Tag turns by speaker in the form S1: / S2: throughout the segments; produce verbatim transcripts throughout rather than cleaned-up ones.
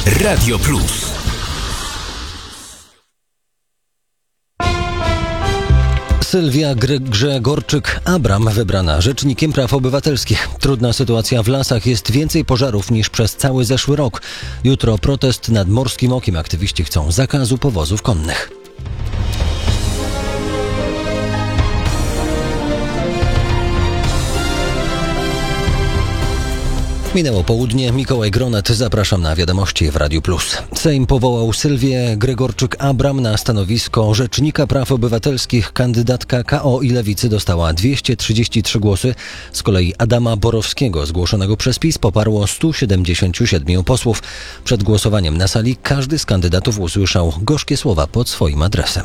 S1: Radio Plus.
S2: Sylwia Gregorczyk-Abram wybrana rzecznikiem praw obywatelskich. Trudna sytuacja w lasach, jest więcej pożarów niż przez cały zeszły rok. Jutro protest nad Morskim Okiem. Aktywiści chcą zakazu powozów konnych. Minęło południe. Mikołaj Gronet, zapraszam na wiadomości w Radiu Plus. Sejm powołał Sylwię Gregorczyk-Abram na stanowisko rzecznika praw obywatelskich. Kandydatka K O i Lewicy dostała dwieście trzydzieści trzy głosy. Z kolei Adama Borowskiego, zgłoszonego przez PiS, poparło stu siedemdziesięciu siedmiu posłów. Przed głosowaniem na sali każdy z kandydatów usłyszał gorzkie słowa pod swoim adresem.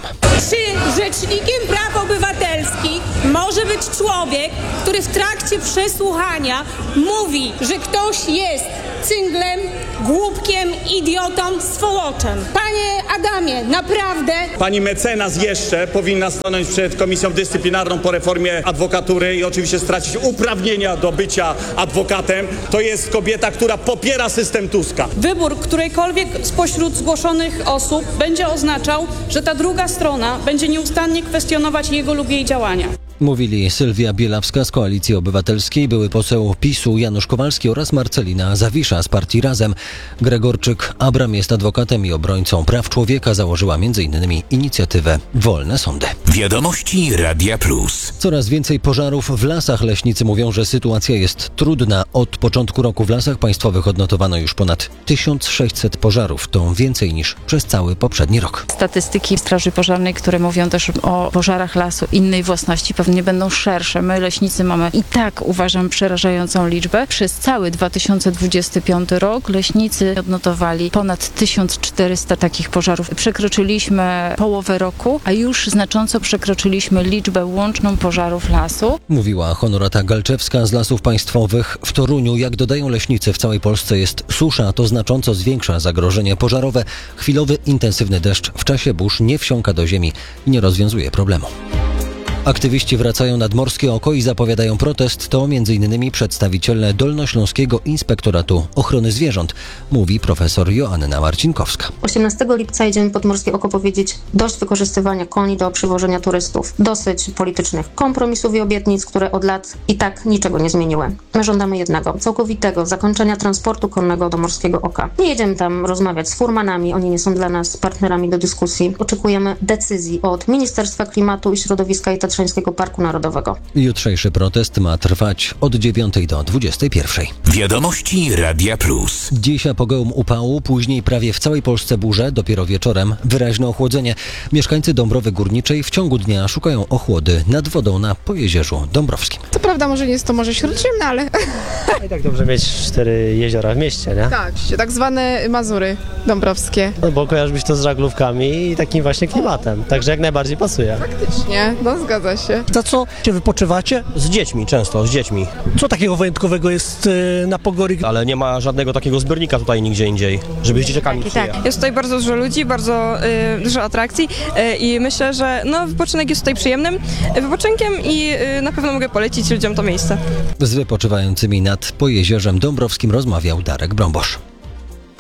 S3: Czy rzecznikiem praw obywatelskich może być człowiek, który w trakcie przesłuchania mówi, że ktoś jest cynglem, głupkiem, idiotą, swołoczem? Panie Adamie, naprawdę...
S4: Pani mecenas jeszcze powinna stanąć przed Komisją Dyscyplinarną po reformie adwokatury i oczywiście stracić uprawnienia do bycia adwokatem. To jest kobieta, która popiera system Tuska.
S5: Wybór którejkolwiek spośród zgłoszonych osób będzie oznaczał, że ta druga strona będzie nieustannie kwestionować jego lub jej działania.
S2: Mówili Sylwia Bielawska z Koalicji Obywatelskiej, były poseł PiSu Janusz Kowalski oraz Marcelina Zawisza z partii Razem. Gregorczyk-Abram jest adwokatem i obrońcą praw człowieka. Założyła między innymi inicjatywę Wolne Sądy.
S1: Wiadomości Radia Plus.
S2: Coraz więcej pożarów w lasach. Leśnicy mówią, że sytuacja jest trudna. Od początku roku w Lasach Państwowych odnotowano już ponad tysiąc sześćset pożarów. To więcej niż przez cały poprzedni rok.
S6: Statystyki Straży Pożarnej, które mówią też o pożarach lasu innej własności, pewnie nie będą szersze. My, leśnicy, mamy i tak, uważam, przerażającą liczbę. Przez cały dwa tysiące dwudziesty piąty rok leśnicy odnotowali ponad tysiąc czterysta takich pożarów. Przekroczyliśmy połowę roku, a już znacząco przekroczyliśmy liczbę łączną pożarów lasu.
S2: Mówiła Honorata Galczewska z Lasów Państwowych. W Toruniu, jak dodają leśnicy, w całej Polsce jest susza, to znacząco zwiększa zagrożenie pożarowe. Chwilowy, intensywny deszcz w czasie burz nie wsiąka do ziemi i nie rozwiązuje problemu. Aktywiści wracają nad Morskie Oko i zapowiadają protest. To między innymi przedstawiciele Dolnośląskiego Inspektoratu Ochrony Zwierząt, mówi profesor Joanna Marcinkowska.
S7: osiemnastego lipca jedziemy pod Morskie Oko powiedzieć dość wykorzystywania koni do przywożenia turystów. Dosyć politycznych kompromisów i obietnic, które od lat i tak niczego nie zmieniły. My żądamy jednego, całkowitego zakończenia transportu konnego do Morskiego Oka. Nie jedziemy tam rozmawiać z furmanami, oni nie są dla nas partnerami do dyskusji. Oczekujemy decyzji od Ministerstwa Klimatu i Środowiska i Tatrzańskiego Parku Narodowego.
S2: Jutrzejszy protest ma trwać od dziewiątej do dwudziestej pierwszej.
S1: Wiadomości Radia Plus.
S2: Dziś apogeum upału, później prawie w całej Polsce burze, dopiero wieczorem wyraźne ochłodzenie. Mieszkańcy Dąbrowy Górniczej w ciągu dnia szukają ochłody nad wodą na Pojezierzu Dąbrowskim.
S8: Co prawda może nie jest to Morze Śródziemne, ale...
S9: I tak dobrze mieć cztery jeziora w mieście, nie?
S8: Tak, tak zwane Mazury Dąbrowskie.
S9: No bo kojarzy być to z żaglówkami i takim właśnie klimatem, także jak najbardziej pasuje.
S8: Faktycznie, no zgadza się.
S10: Za co się wypoczywacie? Z dziećmi, często, z dziećmi. Co takiego wyjątkowego jest y, na Pogory?
S11: Ale nie ma żadnego takiego zbiornika tutaj nigdzie indziej, żeby z dzieciakami przyjechać.
S12: Tak. Jest tutaj bardzo dużo ludzi, bardzo y, dużo atrakcji y, i myślę, że no, wypoczynek jest tutaj przyjemnym wypoczynkiem i y, na pewno mogę polecić ludziom to miejsce.
S2: Z wypoczywającymi nad Pojezierzem Dąbrowskim rozmawiał Darek Brąbosz.